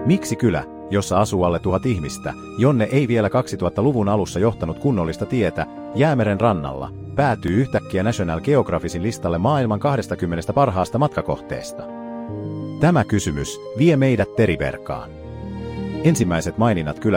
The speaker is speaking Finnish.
Miksi kylä, jossa asuu alle 1000 ihmistä, jonne ei vielä 2000-luvun alussa johtanut kunnollista tietä, Jäämeren rannalla, päätyy yhtäkkiä National Geographicin listalle maailman 20 parhaasta matkakohteesta? Tämä kysymys vie meidät teriverkaan. Ensimmäiset maininnat kylästä